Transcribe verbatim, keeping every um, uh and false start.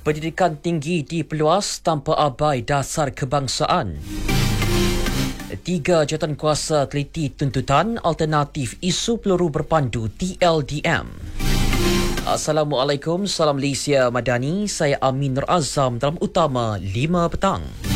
Pendidikan tinggi diperluas tanpa abai dasar kebangsaan. Tiga jawatankuasa teliti tuntutan alternatif isu peluru berpandu T L D M. Assalamualaikum, salam Malaysia Madani. Saya Amin Nur Azam dalam Utama lima petang.